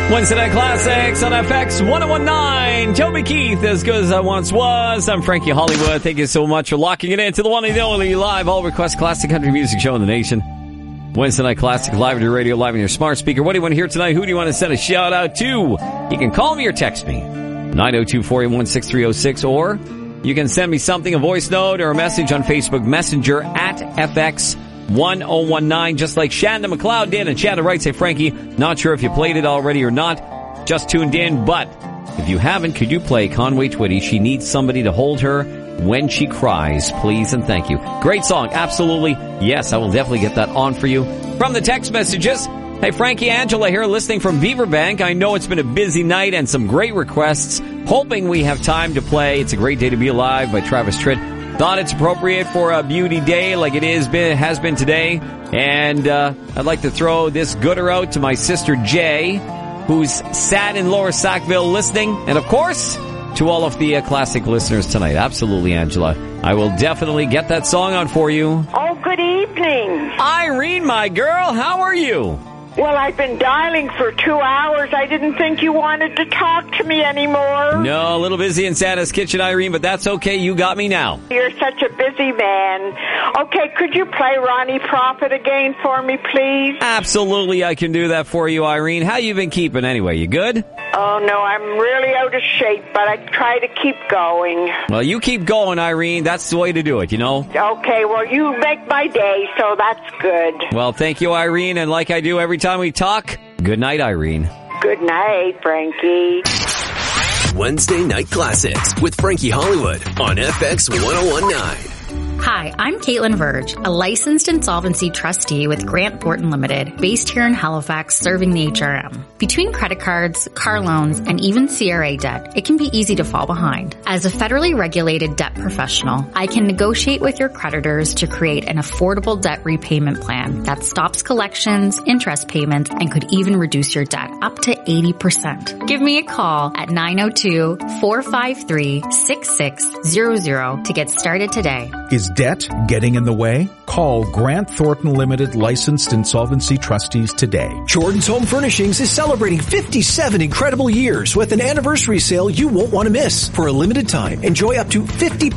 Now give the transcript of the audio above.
Wednesday Night Classics on FX 1019. Toby Keith, As Good As I Once Was. I'm Frankie Hollywood. Thank you so much for locking it into the one and only live all-request classic country music show in the nation. Wednesday Night Classic, live on your radio, live on your smart speaker. What do you want to hear tonight? Who do you want to send a shout-out to? You can call me or text me, 902-481-6306, or you can send me something, a voice note or a message on Facebook Messenger at FX1019, just like Shanda McLeod did. And Shanda writes, hey, Frankie, not sure if you played it already or not. Just tuned in, but if you haven't, could you play Conway Twitty? She needs somebody to hold her when she cries, please and thank you. Great song, absolutely. Yes, I will definitely get that on for you. From the text messages, hey, Frankie, Angela here, listening from Beaverbank. I know it's been a busy night and some great requests. Hoping we have time to play It's a Great Day to Be Alive by Travis Tritt. Thought it's appropriate for a beauty day like it has been today. And I'd like to throw this gooder out to my sister Jay, who's sat in Lower Sackville listening. And of course, to all of the classic listeners tonight. Absolutely, Angela. I will definitely get that song on for you. Oh, good evening. Irene, my girl, how are you? Well, I've been dialing for 2 hours. I didn't think you wanted to talk to me anymore. No, a little busy in Santa's kitchen, Irene, but that's okay. You got me now. You're such a busy man. Okay, could you play Ronnie Prophet again for me, please? Absolutely, I can do that for you, Irene. How you been keeping anyway? You good? Oh, no, I'm really out of shape, but I try to keep going. Well, you keep going, Irene. That's the way to do it, you know? Okay, well, you make my day, so that's good. Well, thank you, Irene, and like I do every time we talk, good night, Irene. Good night, Frankie. Wednesday Night Classics with Frankie Hollywood on FX 1019. Hi, I'm Caitlin Verge, a licensed insolvency trustee with Grant Thornton Limited, based here in Halifax, serving the HRM. Between credit cards, car loans, and even CRA debt, it can be easy to fall behind. As a federally regulated debt professional, I can negotiate with your creditors to create an affordable debt repayment plan that stops collections, interest payments, and could even reduce your debt up to 80%. Give me a call at 902-453-6600 to get started today. Is debt getting in the way? Call Grant Thornton Limited licensed insolvency trustees today. Jordan's Home Furnishings is celebrating 57 incredible years with an anniversary sale you won't want to miss. For a limited time, enjoy up to 50%